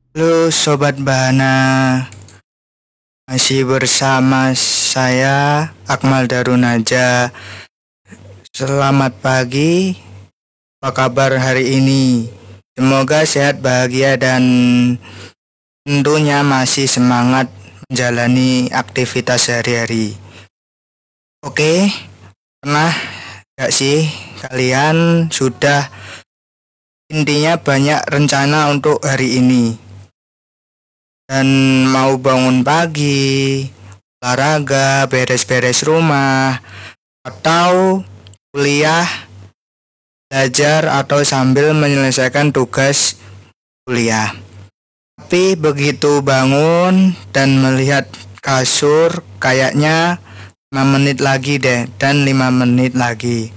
Halo Sobat Bahana, masih bersama saya Akmal Darunaja. Selamat pagi, apa kabar hari ini? Semoga sehat, bahagia, dan tentunya masih semangat menjalani aktivitas sehari-hari. Oke, pernah gak sih kalian sudah intinya banyak rencana untuk hari ini? Dan mau bangun pagi, olahraga, beres-beres rumah, atau kuliah, belajar, atau sambil menyelesaikan tugas kuliah. Tapi begitu bangun dan melihat kasur, kayaknya 5 menit lagi deh, dan 5 menit lagi.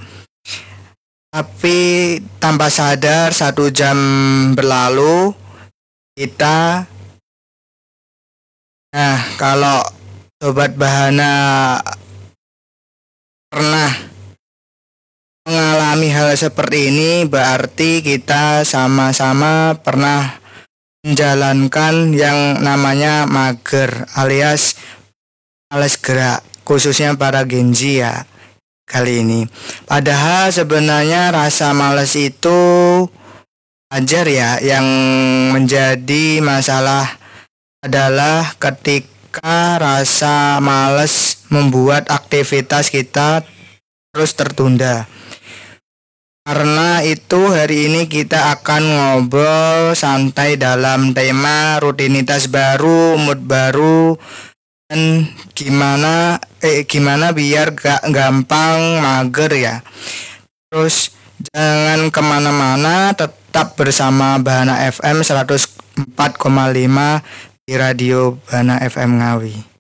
Tapi tanpa sadar 1 jam berlalu, kita kalau Sobat Bahana pernah mengalami hal seperti ini, berarti kita sama-sama pernah menjalankan yang namanya mager alias males gerak, khususnya para Gen Z ya kali ini. Padahal sebenarnya rasa males itu wajar ya, yang menjadi masalah adalah ketika rasa malas membuat aktivitas kita terus tertunda. Karena itu hari ini kita akan ngobrol santai dalam tema rutinitas baru, mood baru, dan gimana biar gak gampang mager ya. Terus jangan kemana-mana, tetap bersama Bahana FM 104,5 di Radio Bahana FM Ngawi.